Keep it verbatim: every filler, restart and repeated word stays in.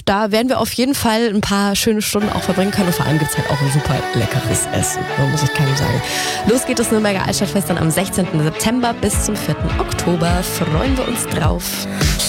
da werden wir auf jeden Fall ein paar schöne Stunden auch verbringen können und vor allem gibt es halt auch ein super leckeres Essen, muss ich keinem sagen. Los geht das Nürnberger Altstadtfest dann am sechzehnten September bis zum vierten Oktober. Freuen wir uns drauf.